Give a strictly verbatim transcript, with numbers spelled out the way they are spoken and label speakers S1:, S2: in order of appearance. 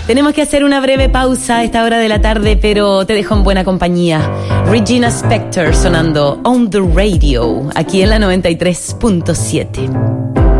S1: Tenemos que hacer una breve pausa a esta hora de la tarde, pero te dejo en buena compañía. Regina Spektor sonando On The Radio, aquí en la noventa y tres punto siete.